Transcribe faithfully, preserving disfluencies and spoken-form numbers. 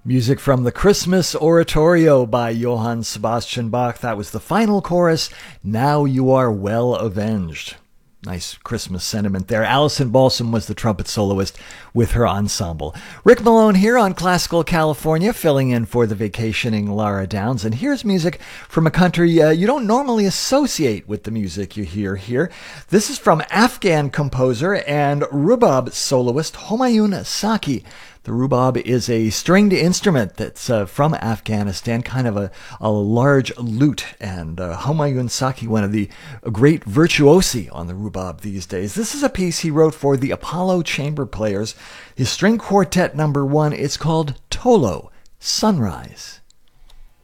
Music from the Christmas Oratorio by Johann Sebastian Bach. That was the final chorus. Now you are well avenged. Nice Christmas sentiment there. Alison Balsam was the trumpet soloist with her ensemble. Rick Malone here on Classical California, filling in for the vacationing Laura Downs. And here's music from a country uh, you don't normally associate with the music you hear here. This is from Afghan composer and rhubarb soloist Homayun Saki. The rhubarb is a stringed instrument that's uh, from Afghanistan, kind of a, a large lute. And uh, Homayun Saki, one of the great virtuosi on the rhubarb these days. This is a piece he wrote for the Apollo Chamber Players. His string quartet number one, it's called Tolo, Sunrise.